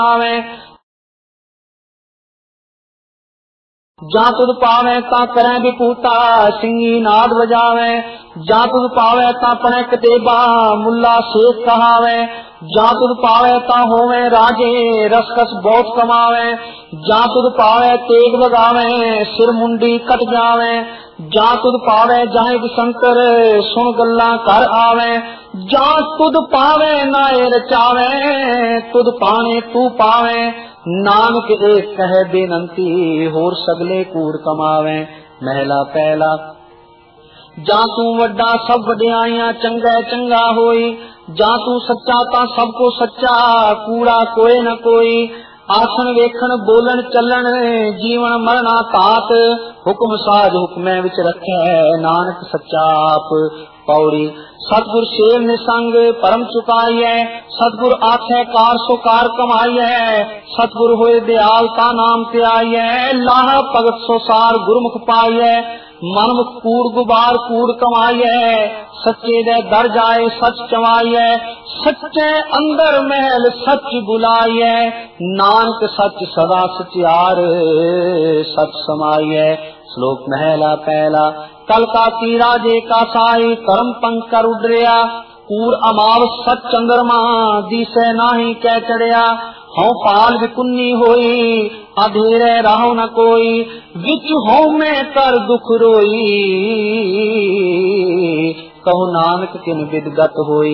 आवे। जा तुद पावे ता करे विपूता सिंगी नाद बजावे। जा तुद पावे ता पने कतेबा मुल्ला शेख कहावे। जा तुद पावे ता होवे राजे रसकस बहुत कमावे। जा तुद पावे तेग बगावे सिर मुंडी कट जावे। जा तुद पावे जाए शंकर सुन गल्ला कर आवे। जा तुद पावे नाए रचावे तुद पाने तू पावे। नानक एक कह बेनंती होर सगले कूड़ कमावे। महला पहला। जा तू वड्डा सब वड्याइयां चंगा चंगा होई। जा तू सच्चा ता सबको सच्चा कूड़ा कोई न कोई। आसन वेखण बोलन चलन जीवन मरना तात। हुक्म साज हुक्मे विच रखे नानक सच्चा आप। पौड़ी। सतगुर शेर निसंग परम चुकाइए। सतगुर आखे कार सो कार कमाइए। सतगुर होए दयाल ता नाम ते आइए। लाह भगत सो सार गुरमुख पाइए। मनमुख कूड़ गुबार कूड़ कमाइए। सच्चे दे दर जाए सच चवाइए। सच्चे अंदर महल सच बुलाइए। नानक सच सदा सचियार सच समाइए। श्लोक महला पहला। कल का की राजे का साई कर्म पंकर उडरिया। कूड़ अमाव सच चंद्रमा दिसे नाही कह चढ़िया। हूं पाल विकुन्नी होई अधेरे राहो न कोई। विच हूं में कर दुख रोई कहु नानक किन विदगत होई।